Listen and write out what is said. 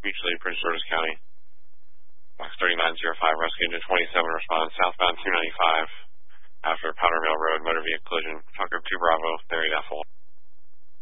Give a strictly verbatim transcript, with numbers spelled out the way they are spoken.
mutually Prince George's County. Box thirty-nine oh five, rescue engine twenty-seven responds, southbound two ninety-five after Powder Mill Road, motor vehicle collision. Talk Group two Bravo, there you go.